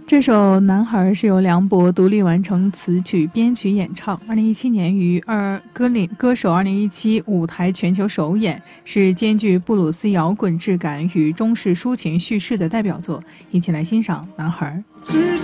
这首《男孩》是由梁博独立完成词曲、编曲、演唱。2017年于歌手2017舞台全球首演，是兼具布鲁斯摇滚质感与中式抒情叙事的代表作。一起来欣赏《男孩》。